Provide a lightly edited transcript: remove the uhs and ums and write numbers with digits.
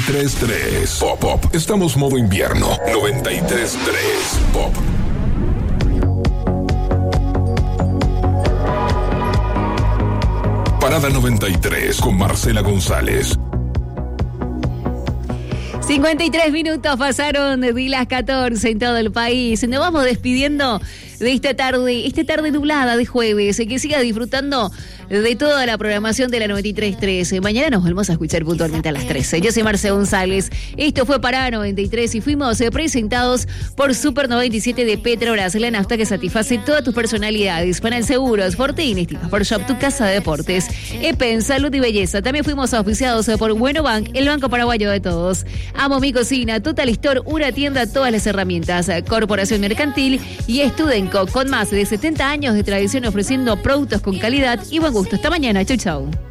93.3 Pop. Estamos modo invierno. 93.3 Pop. Parada 93 con Marcela González. 53 minutos pasaron de las 14 en todo el país. Nos vamos despidiendo de esta tarde nublada de jueves. Que siga disfrutando de toda la programación de la 93.3. Mañana nos volvemos a escuchar puntualmente a las 13. Yo soy Marcela González. Esto fue Parada 93 y fuimos presentados por Super 97 de Petrobras, la nafta que satisface todas tus personalidades. Panel Seguros, Fortín, Sport Shop, tu casa de deportes, EPEN, Salud y Belleza. También fuimos auspiciados por Bueno Bank, el banco paraguayo de todos. Amo mi cocina, Total Store, una tienda, todas las herramientas. Corporación Mercantil y Studenco, con más de 70 años de tradición ofreciendo productos con calidad y buen gusto. Hasta mañana. Chau, chau.